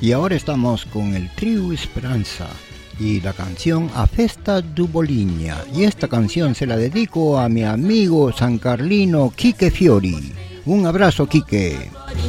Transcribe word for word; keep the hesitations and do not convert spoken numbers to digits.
Y ahora estamos con el trío Esperanza y la canción A Festa do Bolinha. Y esta canción se la dedico a mi amigo San Carlino Quique Fiori. Un abrazo, Quique.